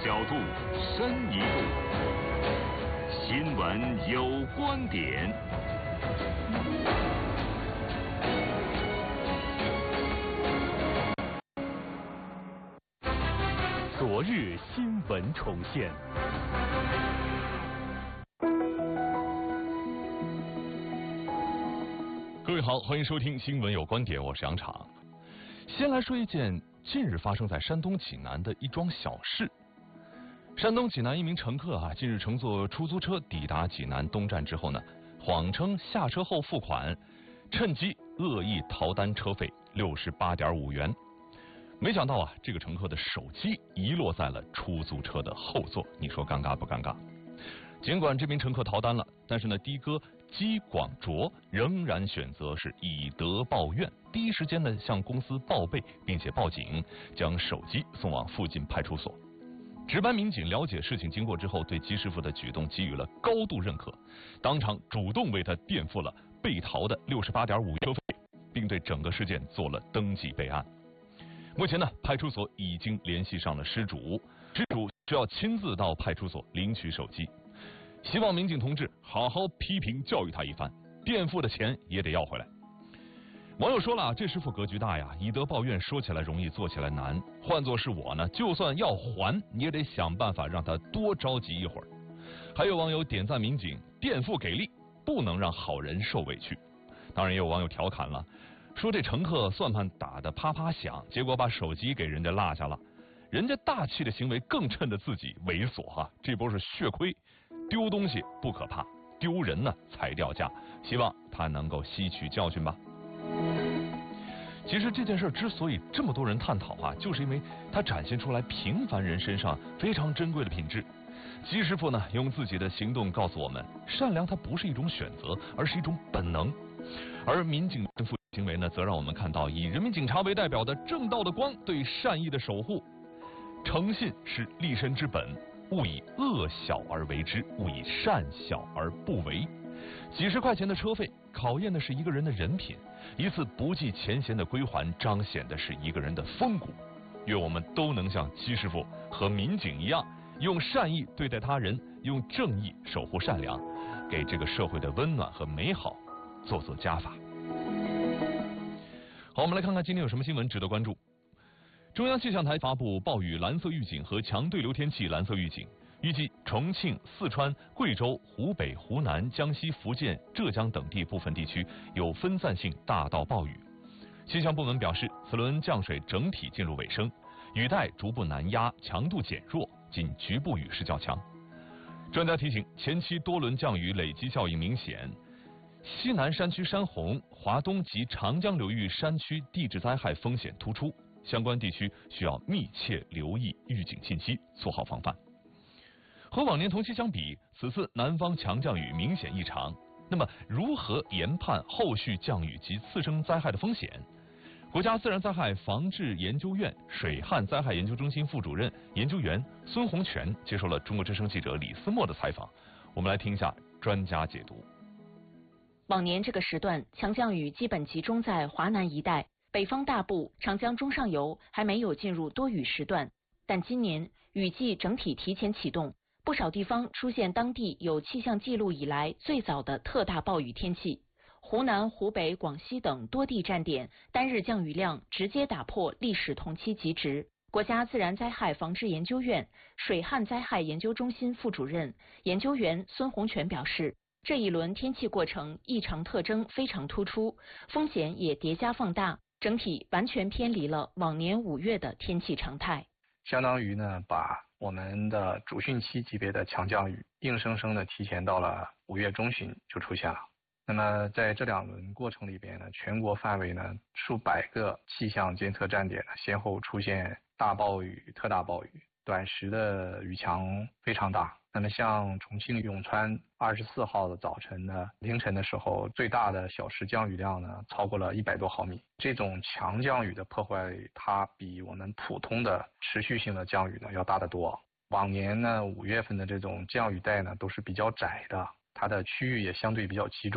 小度，深一度。新闻有观点。昨日新闻重现。各位好，欢迎收听新闻有观点，我是杨昶。先来说一件近日发生在山东济南的一桩小事。山东济南一名乘客近日乘坐出租车抵达济南东站之后呢，谎称下车后付款，趁机恶意逃单车费68.5元。没想到这个乘客的手机遗落在了出租车的后座，你说尴尬不尴尬？尽管这名乘客逃单了，但是呢，的哥姬广卓仍然选择是以德报怨，第一时间呢向公司报备，并且报警，将手机送往附近派出所。值班民警了解事情经过之后，对姬师傅的举动给予了高度认可，当场主动为他垫付了被逃的68.5元车费，并对整个事件做了登记备案。目前呢，派出所已经联系上了失主，失主需要亲自到派出所领取手机。希望民警同志好好批评教育他一番，垫付的钱也得要回来。网友说了，这师傅格局大呀，以德报怨说起来容易做起来难，换作是我呢，就算要还你也得想办法让他多着急一会儿。还有网友点赞民警垫付给力，不能让好人受委屈。当然也有网友调侃了，说这乘客算盘打得啪啪响，结果把手机给人家落下了，人家大气的行为更衬得自己猥琐这波是血亏。丢东西不可怕，丢人呢才掉价，希望他能够吸取教训吧。其实这件事之所以这么多人探讨就是因为它展现出来平凡人身上非常珍贵的品质。姬师傅呢用自己的行动告诉我们，善良它不是一种选择，而是一种本能。而民警的行为呢，则让我们看到以人民警察为代表的正道的光对善意的守护。诚信是立身之本，勿以恶小而为之，勿以善小而不为。几十块钱的车费考验的是一个人的人品，一次不计前嫌的归还彰显的是一个人的风骨。愿我们都能像姬师傅和民警一样，用善意对待他人，用正义守护善良，给这个社会的温暖和美好做加法。好，我们来看看今天有什么新闻值得关注。中央气象台发布暴雨蓝色预警和强对流天气蓝色预警，预计重庆、四川、贵州、湖北、湖南、江西、福建、浙江等地部分地区有分散性大到暴雨。气象部门表示，此轮降水整体进入尾声，雨带逐步南压，强度减弱，仅局部雨势较强。专家提醒，前期多轮降雨累积效应明显，西南山区山洪、华东及长江流域山区地质灾害风险突出，相关地区需要密切留意预警信息，做好防范。和往年同期相比，此次南方强降雨明显异常。那么，如何研判后续降雨及次生灾害的风险？国家自然灾害防治研究院水旱灾害研究中心副主任研究员孙洪全接受了中国之声记者李思墨的采访。我们来听一下专家解读。 往年这个时段，强降雨基本集中在华南一带。北方大部、长江中上游还没有进入多雨时段，但今年雨季整体提前启动，不少地方出现当地有气象记录以来最早的特大暴雨天气。湖南、湖北、广西等多地站点单日降雨量直接打破历史同期极值。国家自然灾害防治研究院水旱灾害研究中心副主任研究员孙洪全表示，这一轮天气过程异常特征非常突出，风险也叠加放大，整体完全偏离了往年5月的天气常态。 相当于呢，把我们的主汛期级别的强降雨硬生生的提前到了5月中旬就出现了。那么在这2轮过程里边呢，全国范围呢数百个气象监测站点呢先后出现大暴雨、特大暴雨，短时的雨强非常大。那么像重庆永川24号的早晨呢，凌晨的时候，最大的小时降雨量呢超过了100多毫米。这种强降雨的破坏，它比我们普通的持续性的降雨呢要大得多。往年呢5月份的这种降雨带呢都是比较窄的，它的区域也相对比较集中。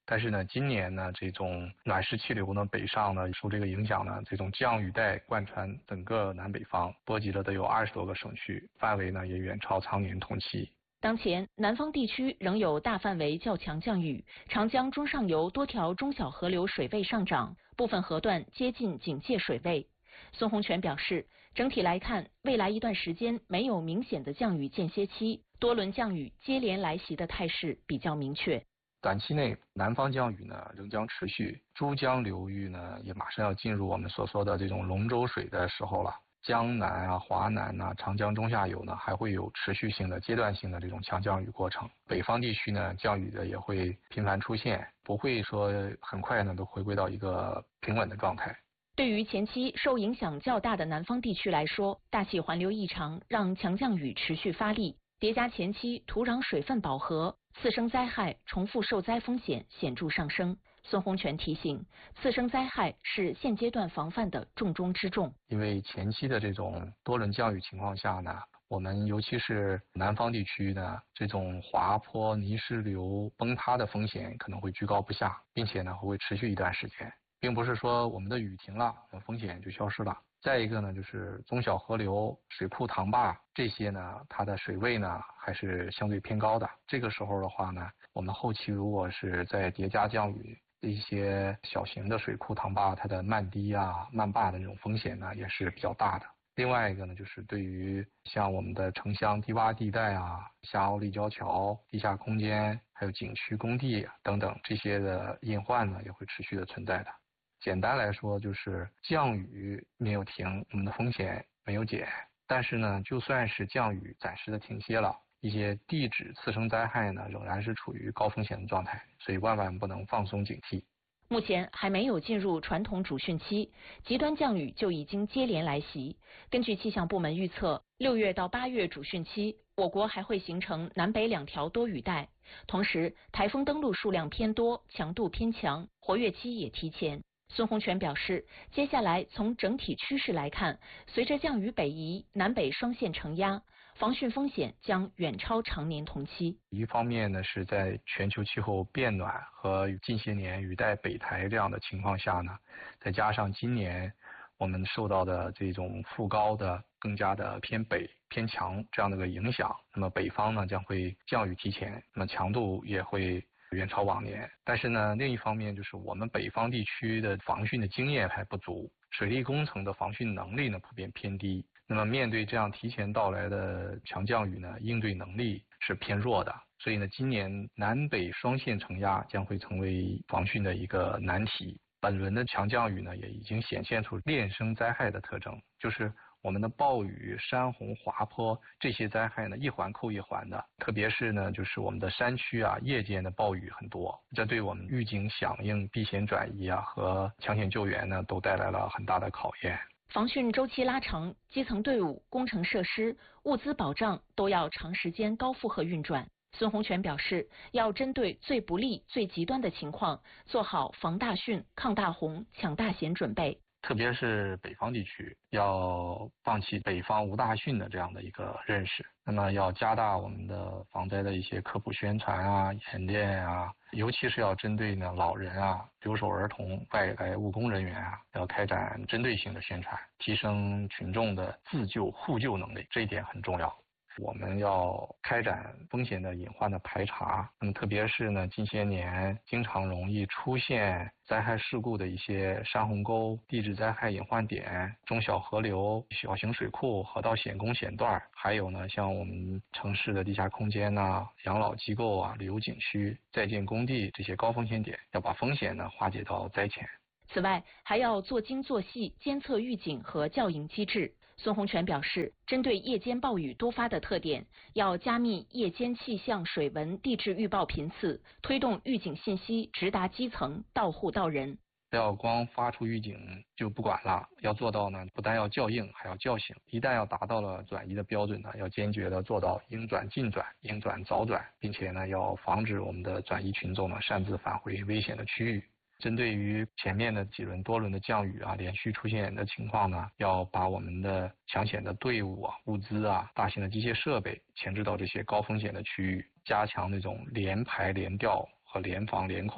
但是呢，今年呢，这种暖湿气流呢北上呢，受这个影响呢，这种降雨带贯穿整个南北方，波及了得有20多个省区，范围呢也远超常年同期。 当前，南方地区仍有大范围较强降雨，长江中上游多条中小河流水位上涨，部分河段接近警戒水位。孙洪全表示，整体来看，未来一段时间没有明显的降雨间歇期，多轮降雨接连来袭的态势比较明确。 短期内，南方降雨呢仍将持续，珠江流域呢也马上要进入我们所说的这种龙舟水的时候了。江南啊、华南啊、长江中下游呢还会有持续性的、阶段性的这种强降雨过程。北方地区呢降雨的也会频繁出现，不会说很快呢都回归到一个平稳的状态。 对于前期受影响较大的南方地区来说，大气环流异常让强降雨持续发力，叠加前期土壤水分饱和，次生灾害重复受灾风险显著上升。孙洪全提醒，次生灾害是现阶段防范的重中之重。 因为前期的这种多轮降雨情况下呢，我们尤其是南方地区呢，这种滑坡、泥石流崩塌的风险可能会居高不下，并且呢会持续一段时间，并不是说我们的雨停了，风险就消失了。再一个呢，就是中小河流、水库、塘坝这些呢，它的水位呢还是相对偏高的。这个时候的话呢，我们后期如果是在叠加降雨，一些小型的水库、塘坝，它的漫堤啊、漫坝的这种风险呢也是比较大的。另外一个呢，就是对于像我们的城乡低洼地带啊、下凹立交桥、地下空间，还有景区工地等等这些的隐患呢，也会持续的存在的。简单来说，就是降雨没有停，我们的风险没有减。但是呢，就算是降雨暂时的停歇了，一些地质次生灾害呢，仍然是处于高风险的状态，所以万万不能放松警惕。 目前还没有进入传统主汛期，极端降雨就已经接连来袭。根据气象部门预测，6月到8月主汛期，我国还会形成南北2条多雨带，同时台风登陆数量偏多，强度偏强，活跃期也提前。孙洪全表示，接下来从整体趋势来看，随着降雨北移，南北双线承压，防汛风险将远超常年同期。 一方面呢，是在全球气候变暖和近些年雨带北抬这样的情况下呢，再加上今年我们受到的这种副高的更加的偏北偏强这样的一个影响，那么北方呢将会降雨提前，那么强度也会远超往年。但是呢，另一方面就是我们北方地区的防汛的经验还不足，水利工程的防汛能力呢普遍偏低。那么面对这样提前到来的强降雨呢，应对能力是偏弱的。所以呢，今年南北双线承压将会成为防汛的一个难题。本轮的强降雨呢，也已经显现出链生灾害的特征，就是我们的暴雨、山洪、滑坡这些灾害呢，一环扣一环的。特别是呢，就是我们的山区啊，夜间的暴雨很多，这对我们预警响应、避险转移啊和抢险救援呢，都带来了很大的考验。 防汛周期拉长，基层队伍、工程设施、物资保障都要长时间高负荷运转。孙洪全表示，要针对最不利、最极端的情况，做好防大汛、抗大洪、抢大险准备。 特别是北方地区，要放弃北方无大汛的这样的一个认识，那么要加大我们的防灾的一些科普宣传啊、演练啊，尤其是要针对呢老人啊、留守儿童、外来务工人员啊，要开展针对性的宣传，提升群众的自救互救能力，这一点很重要。我们要开展风险的隐患的排查，那么特别是呢，近些年经常容易出现灾害事故的一些山洪沟、地质灾害隐患点、中小河流、小型水库、河道险工险段，还有呢，像我们城市的地下空间呐、养老机构啊、旅游景区、在建工地这些高风险点，要把风险呢化解到灾前。 此外，还要做精做细监测预警和校应机制。孙洪全表示，针对夜间暴雨多发的特点，要加密夜间气象、水文、地质预报频次，推动预警信息直达基层，到户到人。 不要光发出预警就不管了，要做到呢，不但要校应，还要叫醒。一旦要达到了转移的标准呢，要坚决的做到应转尽转、应转早转，并且呢，要防止我们的转移群众呢擅自返回危险的区域。针对于前面的几轮多轮的降雨啊，连续出现的情况呢，要把我们的抢险的队伍啊、物资啊、大型的机械设备前置到这些高风险的区域，加强那种联排联调和联防联控。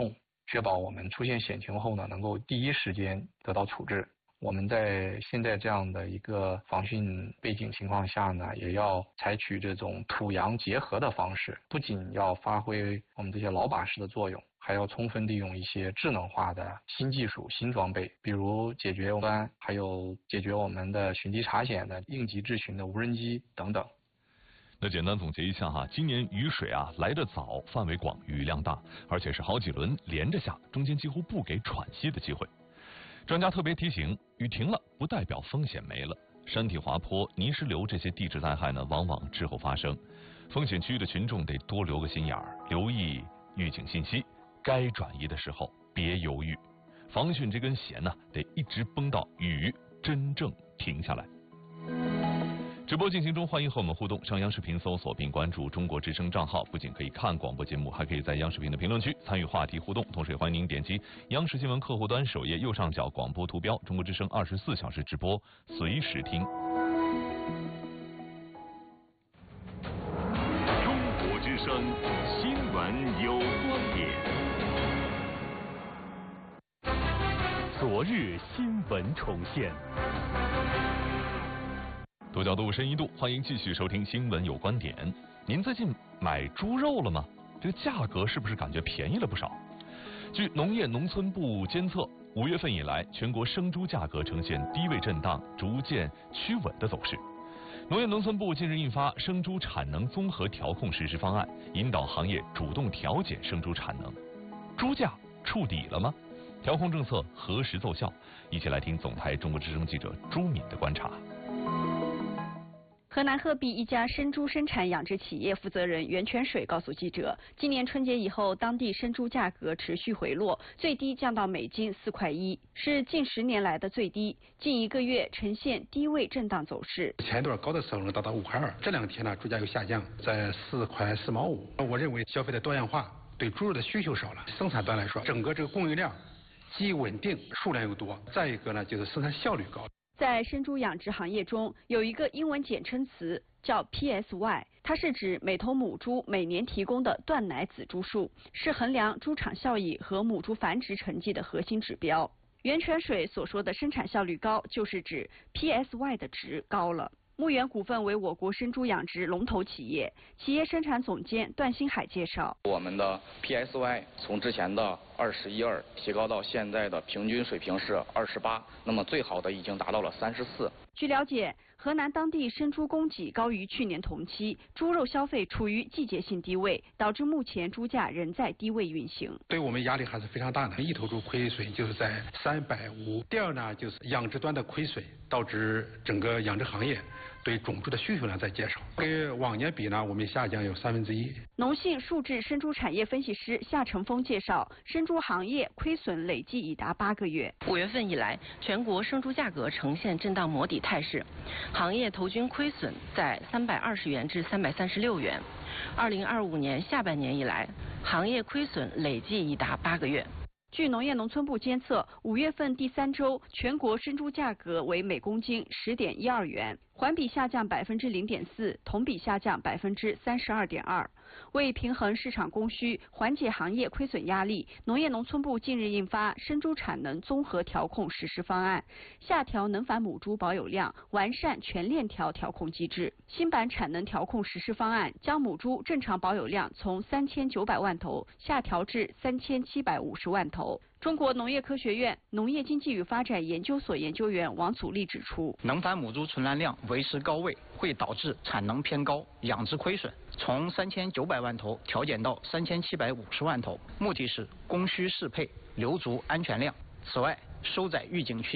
确保我们出现险情后呢，能够第一时间得到处置。我们在现在这样的一个防汛背景情况下呢，也要采取这种土洋结合的方式，不仅要发挥我们这些老把式的作用，还要充分利用一些智能化的新技术、新装备，比如解决端，还有解决我们的寻机查险的应急智询的无人机等等。 那简单总结一下哈，今年雨水来得早，范围广，雨量大，而且是好几轮连着下，中间几乎不给喘息的机会。专家特别提醒，雨停了不代表风险没了，山体滑坡、泥石流这些地质灾害呢，往往滞后发生。风险区域的群众得多留个心眼儿，留意预警信息，该转移的时候别犹豫。防汛这根弦呢，得一直绷到雨真正停下来。直播进行中，欢迎和我们互动。上央视频搜索并关注中国之声账号，不仅可以看广播节目，还可以在央视频的评论区参与话题互动。同时也欢迎您点击央视新闻客户端首页右上角广播图标，中国之声24小时直播，随时听。 中国之声新闻有观点。昨日新闻重现。 多角度深一度，欢迎继续收听新闻有观点。您最近买猪肉了吗？这个价格是不是感觉便宜了不少？据农业农村部监测，5月份以来，全国生猪价格呈现低位震荡，逐渐趋稳的走势。农业农村部近日印发生猪产能综合调控实施方案，引导行业主动调减生猪产能。猪价触底了吗？调控政策何时奏效？一起来听总台中国之声记者朱敏的观察。 河南鹤壁一家生猪生产养殖企业负责人袁泉水告诉记者，今年春节以后，当地生猪价格持续回落，最低降到每斤4.1块，是近10年来的最低。近1个月呈现低位震荡走势。 前一段高的时候呢，达到5.2块，这2天呢，猪价又下降，在4.4块5毛。我认为消费的多样化，对猪肉的需求少了。生产端来说，整个这个供应量既稳定，数量又多。再一个呢，就是生产效率高。 在生猪养殖行业中，有一个英文简称词叫 PSY， 它是指每头母猪每年提供的断奶仔猪数，是衡量猪场效益和母猪繁殖成绩的核心指标。袁泉水所说的生产效率高，就是指 PSY 的值高了。牧原股份为我国生猪养殖龙头企业，企业生产总监段新海介绍， 我们的 PSY 从之前的21.2提高到现在的平均水平是28，那么最好的已经达到了34。 据了解，河南当地生猪供给高于去年同期，猪肉消费处于季节性低位，导致目前猪价仍在低位运行。 对我们压力还是非常大的，一头猪亏损就是在350。第二呢，就是养殖端的亏损，导致整个养殖行业对种猪的需求量在减少，跟往年比呢，我们下降有1/3。 农信数智生猪产业分析师夏成峰介绍，生猪行业亏损累计已达8个月。 5月份以来，全国生猪价格呈现震荡磨底态势，行业头均亏损在320元至336元。2025年下半年以来，行业亏损累计已达8个月。 据农业农村部监测，5月份第3周，全国生猪价格为每公斤10.12元，环比下降0.4%，同比下降32.2%。为平衡市场供需，缓解行业亏损压力，农业农村部近日印发生猪产能综合调控实施方案，下调能繁母猪保有量，完善全链条调控机制。新版产能调控实施方案将母猪正常保有量从3900万头下调至3750万头。中国农业科学院农业经济与发展研究所研究员王祖立指出， 能繁母猪存栏量维持高位，会导致产能偏高，养殖亏损，从3900万头调减到3750万头，目的是供需适配，留足安全量。此外，收窄预警区